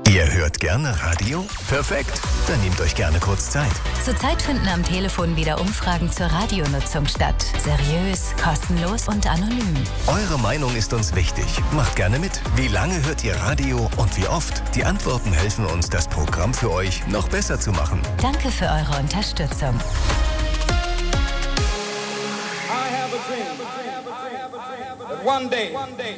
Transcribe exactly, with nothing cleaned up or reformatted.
Ihr hört gerne Radio? Perfekt, dann nehmt euch gerne kurz Zeit. Zurzeit finden am Telefon wieder Umfragen zur Radionutzung statt. Seriös, kostenlos und anonym. Eure Meinung ist uns wichtig. Macht gerne mit. Wie lange hört ihr Radio und wie oft? Die Antworten helfen uns, das Programm für euch noch besser zu machen. Danke für eure Unterstützung. I have a dream that one day